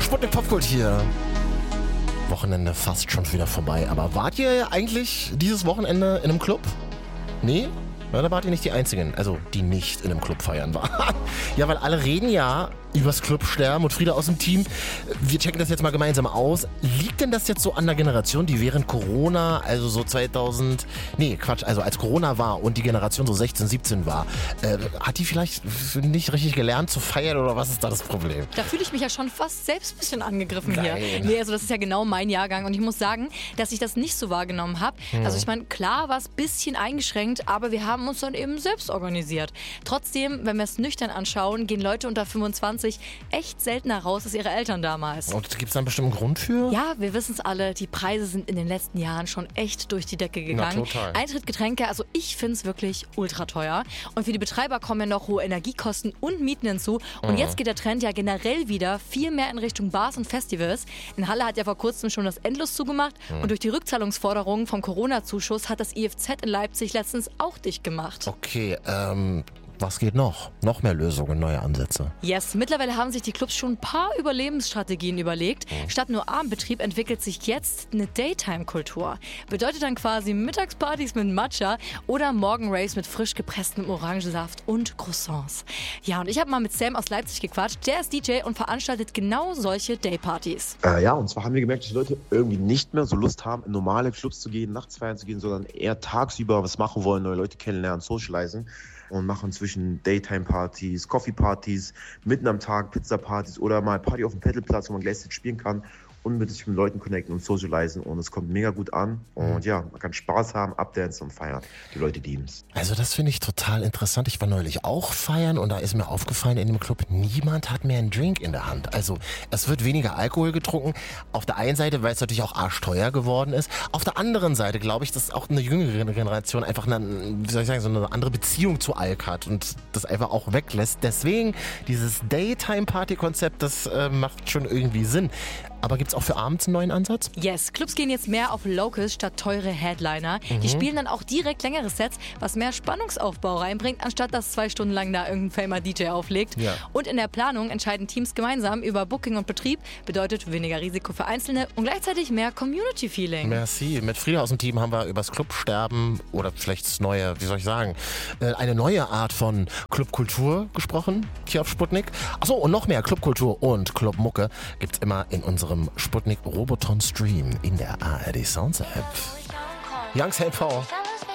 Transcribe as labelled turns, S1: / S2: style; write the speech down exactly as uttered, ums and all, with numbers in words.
S1: Sputnik Popkult hier. Wochenende fast schon wieder vorbei. Aber wart ihr eigentlich dieses Wochenende in einem Club? Nee? Ja, da wart ihr nicht die Einzigen, also die nicht in einem Club feiern waren. Ja, weil alle reden ja übers Clubsterben und Frieda aus dem Team. Wir checken das jetzt mal gemeinsam aus. Liegt denn das jetzt so an der Generation, die während Corona, also so zweitausend, nee, Quatsch, also als Corona war und die Generation so sechzehn, siebzehn war, äh, hat die vielleicht nicht richtig gelernt zu feiern oder was ist da das Problem?
S2: Da fühle ich mich ja schon fast selbst ein bisschen angegriffen
S1: Nein.
S2: hier. Nee, also das ist ja genau mein Jahrgang und ich muss sagen, dass ich das nicht so wahrgenommen habe. Hm. Also ich meine, klar war es ein bisschen eingeschränkt, aber wir haben uns dann eben selbst organisiert. Trotzdem, wenn wir es nüchtern anschauen, gehen Leute unter fünfundzwanzig echt seltener raus als ihre Eltern damals.
S1: Und gibt es da einen bestimmten Grund für?
S2: Ja, wir wissen es alle, die Preise sind in den letzten Jahren schon echt durch die Decke gegangen.
S1: Na, total.
S2: Eintritt, Getränke, also ich finde es wirklich ultra teuer. Und für die Betreiber kommen ja noch hohe Energiekosten und Mieten hinzu. Und mhm. jetzt geht der Trend ja generell wieder viel mehr in Richtung Bars und Festivals. In Halle hat ja vor kurzem schon das Endlos zugemacht mhm. und durch die Rückzahlungsforderungen vom Corona-Zuschuss hat das I F Z in Leipzig letztens auch dicht gemacht.
S1: Okay, ähm... was geht noch? Noch mehr Lösungen, neue Ansätze.
S2: Yes, mittlerweile haben sich die Clubs schon ein paar Überlebensstrategien überlegt. Mhm. Statt nur Abendbetrieb entwickelt sich jetzt eine Daytime-Kultur. Bedeutet dann quasi Mittagspartys mit Matcha oder Morgenraves mit frisch gepresstem Orangensaft und Croissants. Ja, und ich habe mal mit Sam aus Leipzig gequatscht. Der ist D J und veranstaltet genau solche Daypartys.
S3: Äh, ja, und zwar haben wir gemerkt, dass die Leute irgendwie nicht mehr so Lust haben, in normale Clubs zu gehen, nachts feiern zu gehen, sondern eher tagsüber was machen wollen, neue Leute kennenlernen, socialisen. Und machen zwischen Daytime-Partys, Coffee-Partys, mitten am Tag Pizza-Partys oder mal Party auf dem Pedalplatz, wo man gleichzeitig spielen kann und mit sich mit Leuten connecten und socialisen. Und es kommt mega gut an. Und ja, man kann Spaß haben, abdancen und feiern. Die Leute lieben es.
S1: Also das finde ich total interessant. Ich war neulich auch feiern und da ist mir aufgefallen in dem Club, niemand hat mehr einen Drink in der Hand. Also es wird weniger Alkohol getrunken. Auf der einen Seite, weil es natürlich auch arschteuer geworden ist. Auf der anderen Seite glaube ich, dass auch eine jüngere Generation einfach eine, wie soll ich sagen, so eine andere Beziehung zu Alk hat und das einfach auch weglässt. Deswegen dieses Daytime-Party-Konzept, das äh, macht schon irgendwie Sinn. Aber gibt es auch für abends einen neuen Ansatz?
S2: Yes, Clubs gehen jetzt mehr auf Locals statt teure Headliner. Mhm. Die spielen dann auch direkt längere Sets, was mehr Spannungsaufbau reinbringt, anstatt dass zwei Stunden lang da irgendein famer D J auflegt. Ja. Und in der Planung entscheiden Teams gemeinsam über Booking und Betrieb. Bedeutet weniger Risiko für Einzelne und gleichzeitig mehr Community-Feeling.
S1: Merci. Mit Frieda aus dem Team haben wir über das Clubsterben oder vielleicht das neue, wie soll ich sagen, eine neue Art von Clubkultur gesprochen hier auf Sputnik. Achso, und noch mehr Clubkultur und Clubmucke gibt's immer in unserem Sputnik Roboton Stream in der A R D Sounds App. Youngs Help V.